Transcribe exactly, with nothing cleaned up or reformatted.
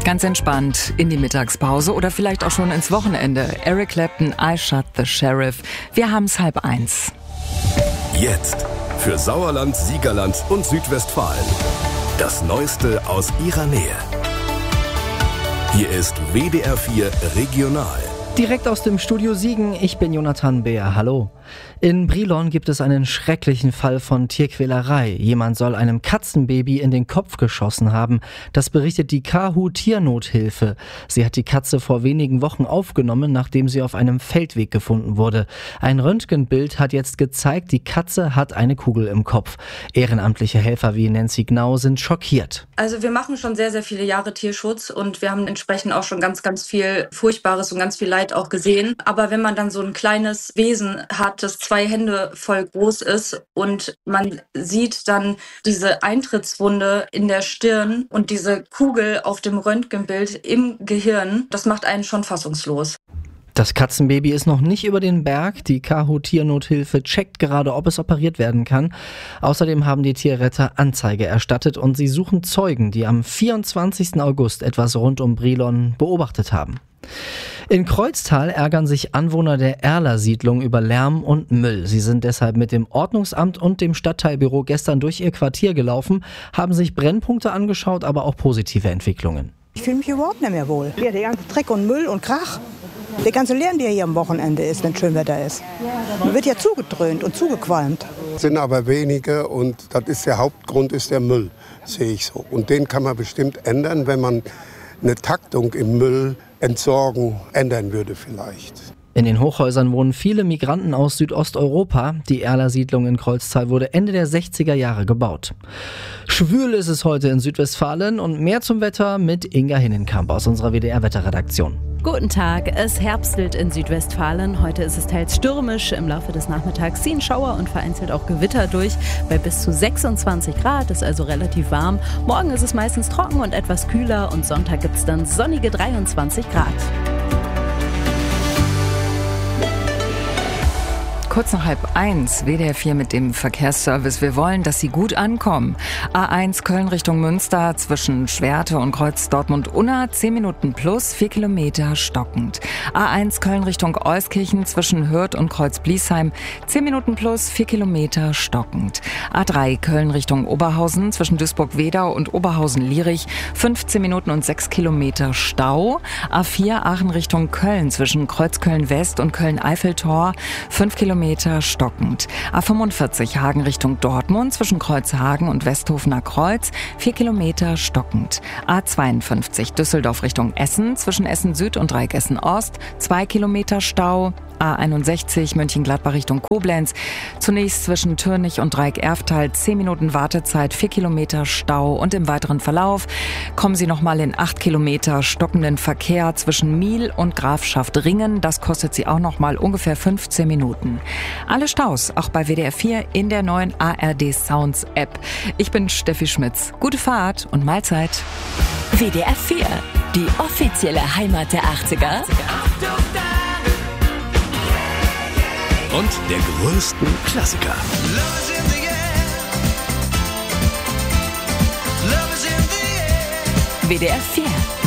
Ganz entspannt in die Mittagspause oder vielleicht auch schon ins Wochenende. Eric Clapton, I Shot the Sheriff. Wir haben's halb eins. Jetzt für Sauerland, Siegerland und Südwestfalen. Das Neueste aus ihrer Nähe. Hier ist W D R vier Regional. Direkt aus dem Studio Siegen, ich bin Jonathan Beer, hallo. In Brilon gibt es einen schrecklichen Fall von Tierquälerei. Jemand soll einem Katzenbaby in den Kopf geschossen haben. Das berichtet die Kahu Tiernothilfe. Sie hat die Katze vor wenigen Wochen aufgenommen, nachdem sie auf einem Feldweg gefunden wurde. Ein Röntgenbild hat jetzt gezeigt, die Katze hat eine Kugel im Kopf. Ehrenamtliche Helfer wie Nancy Gnau sind schockiert. Also wir machen schon sehr, sehr viele Jahre Tierschutz und wir haben entsprechend auch schon ganz, ganz viel Furchtbares und ganz viel Leid auch gesehen. Aber wenn man dann so ein kleines Wesen hat, das zwei Hände voll groß ist und man sieht dann diese Eintrittswunde in der Stirn und diese Kugel auf dem Röntgenbild im Gehirn, das macht einen schon fassungslos. Das Katzenbaby ist noch nicht über den Berg. Die Kahu Tiernothilfe checkt gerade, ob es operiert werden kann. Außerdem haben die Tierretter Anzeige erstattet und sie suchen Zeugen, die am vierundzwanzigsten August etwas rund um Brilon beobachtet haben. In Kreuztal ärgern sich Anwohner der Erler-Siedlung über Lärm und Müll. Sie sind deshalb mit dem Ordnungsamt und dem Stadtteilbüro gestern durch ihr Quartier gelaufen, haben sich Brennpunkte angeschaut, aber auch positive Entwicklungen. Ich fühle mich überhaupt nicht mehr wohl. Hier, der ganze Dreck und Müll und Krach. Der ganze Lärm, der hier am Wochenende ist, wenn schön Wetter ist. Man wird ja zugedröhnt und zugequalmt. Es sind aber wenige und das ist der Hauptgrund, ist der Müll, sehe ich so. Und den kann man bestimmt ändern, wenn man eine Taktung im Müll entsorgen ändern würde vielleicht. In den Hochhäusern wohnen viele Migranten aus Südosteuropa. Die Erler-Siedlung in Kreuztal wurde Ende der sechziger Jahre gebaut. Schwül ist es heute in Südwestfalen und mehr zum Wetter mit Inga Hinnenkamp aus unserer W D R-Wetterredaktion. Guten Tag, es herbstelt in Südwestfalen. Heute ist es teils stürmisch. Im Laufe des Nachmittags ziehen Schauer und vereinzelt auch Gewitter durch. Bei bis zu sechsundzwanzig Grad ist also relativ warm. Morgen ist es meistens trocken und etwas kühler und Sonntag gibt es dann sonnige dreiundzwanzig Grad. Kurz nach halb eins, W D R vier mit dem Verkehrsservice. Wir wollen, dass Sie gut ankommen. A eins Köln Richtung Münster zwischen Schwerte und Kreuz Dortmund-Unna, zehn Minuten plus, vier Kilometer stockend. A eins Köln Richtung Euskirchen zwischen Hürth und Kreuz Bliesheim, zehn Minuten plus, vier Kilometer stockend. A drei Köln Richtung Oberhausen zwischen Duisburg-Wedau und Oberhausen-Lierich, fünfzehn Minuten und sechs Kilometer Stau. A vier Aachen Richtung Köln zwischen Kreuzköln West und Köln-Eiffeltor, fünf Kilometer stockend. A fünfundvierzig Hagen Richtung Dortmund zwischen Kreuzhagen und Westhofener Kreuz, vier Kilometer stockend. A zweiundfünfzig Düsseldorf Richtung Essen zwischen Essen Süd und Dreieck-Essen Ost, zwei Kilometer Stau. A einundsechzig Mönchengladbach Richtung Koblenz. Zunächst zwischen Türnich und Dreieck-Erftal zehn Minuten Wartezeit, vier Kilometer Stau und im weiteren Verlauf kommen Sie nochmal in acht Kilometer stockenden Verkehr zwischen Miel und Grafschaft Ringen. Das kostet Sie auch nochmal ungefähr fünfzehn Minuten. Alle Staus auch bei W D R vier in der neuen A R D Sounds App. Ich bin Steffi Schmitz. Gute Fahrt und Mahlzeit. W D R vier, die offizielle Heimat der achtziger. Und der größten Klassiker. W D R vier.